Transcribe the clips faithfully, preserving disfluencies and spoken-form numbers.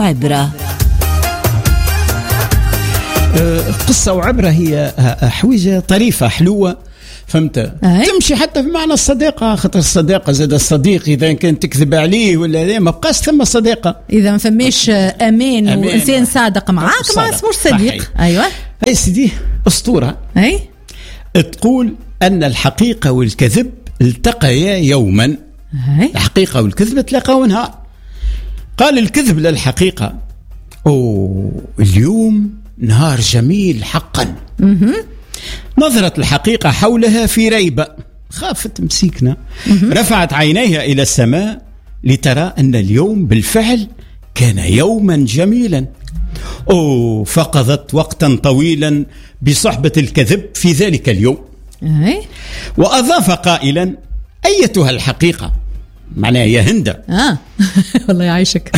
وعبرة. قصة وعبرة هي حويجة طريفة حلوة، فهمت؟ أي؟ تمشي حتى في معنى الصداقة، خاطر الصداقة زاد الصديق إذا كان تكذب عليه ولا ما بقاش ثم صداقة. إذا ما فماش أمين, أمين وإنسان صادق معاك ما اسموش صديق. أيوة هاي سيدي أسطورة. أي تقول أن الحقيقة والكذب التقيا يوما. أي؟ الحقيقة والكذب تلاقوا نهار. قال الكذب للحقيقة: أوه اليوم نهار جميل حقا. مه. نظرت الحقيقة حولها في ريبة، خافت مسيكنة، رفعت عينيها إلى السماء لترى أن اليوم بالفعل كان يوما جميلا. أوه فقضت وقتا طويلا بصحبة الكذب في ذلك اليوم. أي؟ وأضاف قائلا: أيتها الحقيقة، معناها يا هندة، آه. والله يعيشك.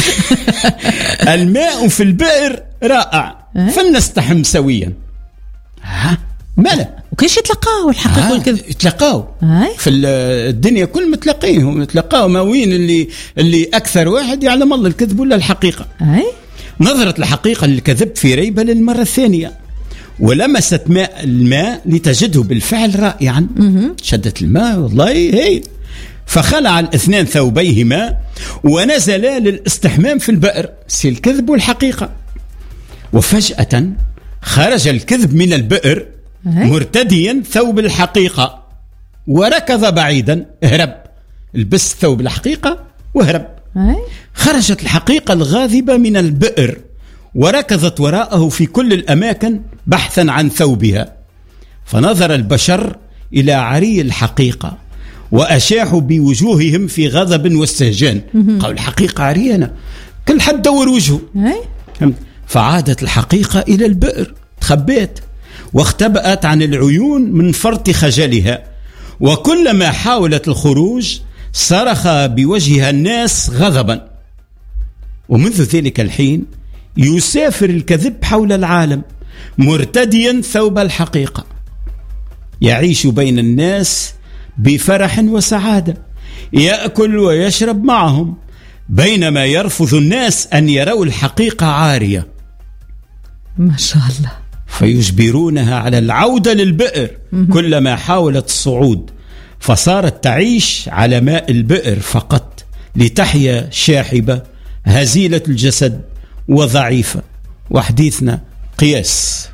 الماء في البئر رائع فلنستحم سويا. ها ماله وكيش يتلقاو الحقيقة آه والكذب؟ يتلقاو آه. في الدنيا كل متلقيهم يتلقاو، ما وين اللي اللي أكثر واحد يعلم الله الكذب ولا الحقيقة. آه. نظرت الحقيقة للكذب في ريبة للمرة الثانية، ولمست ماء الماء لتجده بالفعل رائعا. شدت الماء والله هي، فخلع الاثنان ثوبيهما ونزلا للاستحمام في البئر، سي الكذب والحقيقة. وفجأة خرج الكذب من البئر مرتديا ثوب الحقيقة وركض بعيدا، هرب، لبس ثوب الحقيقة وهرب. خرجت الحقيقة الغاضبة من البئر وركضت وراءه في كل الأماكن بحثا عن ثوبها. فنظر البشر إلى عري الحقيقة وأشاحوا بوجوههم في غضب واستهجان، قالوا الحقيقة عريانة، كل حد دور وجهه. فعادت الحقيقة إلى البئر، تخبيت واختبأت عن العيون من فرط خجلها، وكلما حاولت الخروج صرخ بوجهها الناس غضبا. ومنذ ذلك الحين يسافر الكذب حول العالم مرتديا ثوب الحقيقة، يعيش بين الناس بفرح وسعادة، يأكل ويشرب معهم، بينما يرفض الناس أن يروا الحقيقة عارية. ما شاء الله. فيجبرونها على العودة للبئر كلما حاولت الصعود، فصارت تعيش على ماء البئر فقط لتحيا شاحبة هزيلة الجسد وضعيفة. وحديثنا قياس.